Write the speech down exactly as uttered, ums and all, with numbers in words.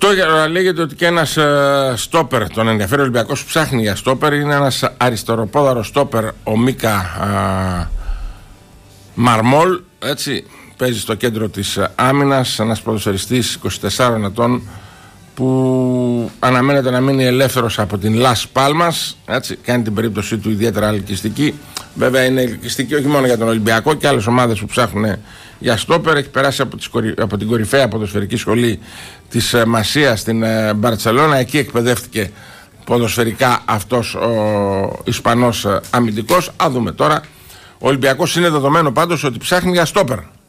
λέγεται ότι και ένας ε, στόπερ, τον ενδιαφέρει ο Ολυμπιακός, ψάχνει για στόπερ, είναι ένας αριστεροπόδαρο στόπερ, ο Μίκα ε, Μαρμόλ, έτσι, παίζει στο κέντρο της άμυνας, ένας ποδοσφαιριστής είκοσι τεσσάρων ετών που αναμένεται να μείνει ελεύθερος από την Λας Πάλμας, έτσι, κάνει την περίπτωσή του ιδιαίτερα ελκυστική. Βέβαια είναι ελκυστική όχι μόνο για τον Ολυμπιακό και άλλες ομάδες που ψάχνουν για στόπερ. Έχει περάσει από, τις, από την κορυφαία ποδοσφαιρική σχολή της Μασίας στην Μπαρτσελώνα, εκεί εκπαιδεύτηκε ποδοσφαιρικά αυτός ο Ισπανός αμυντικός. Α δούμε τώρα. Ο Ολυμπιακός είναι δεδομένο πάντως ότι ψάχνει για στόπερ.